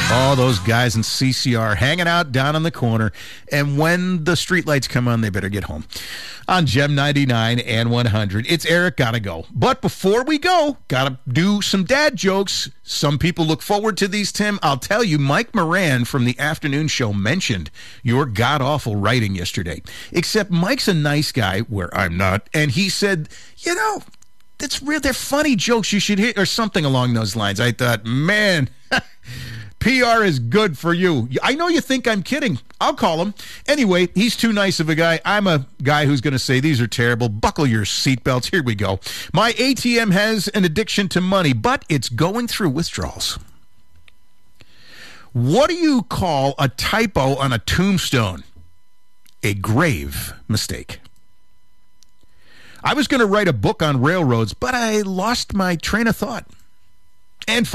All those guys in CCR hanging out down on the corner. And when the streetlights come on, they better get home. On Gem 99 and 100, it's Eric Gotta Go. But before we go, gotta do some dad jokes. Some people look forward to these, Tim. I'll tell you, Mike Moran from the afternoon show mentioned your god-awful writing yesterday. Except Mike's a nice guy, where I'm not. And he said, you know, that's real. They're funny jokes you should hear, or something along those lines. I thought, man, PR is good for you. I know you think I'm kidding. I'll call him. Anyway, he's too nice of a guy. I'm a guy who's going to say these are terrible. Buckle your seatbelts. Here we go. My ATM has an addiction to money, but it's going through withdrawals. What do you call a typo on a tombstone? A grave mistake. I was going to write a book on railroads, but I lost my train of thought. And